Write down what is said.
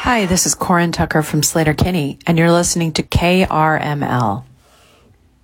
Hi, this is Corin Tucker from Slater Kinney, and you're listening to KRML.